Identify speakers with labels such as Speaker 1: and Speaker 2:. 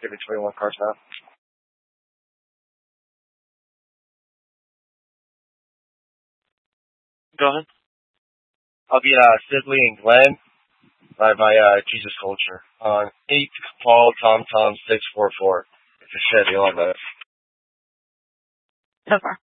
Speaker 1: give me 21 cards now.
Speaker 2: Go ahead.
Speaker 1: I'll be Sidley and Glenn by Jesus Culture on 8 Paul Tom Tom 644. It's a Chevy, all that.
Speaker 3: So far.